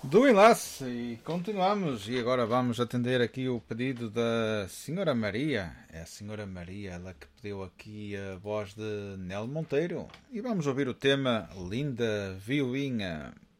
Do enlace e continuamos. E agora vamos atender aqui o pedido da Senhora Maria. É a Senhora Maria, ela que pediu aqui a voz de Nel Monteiro. E vamos ouvir o tema Linda Vioinha.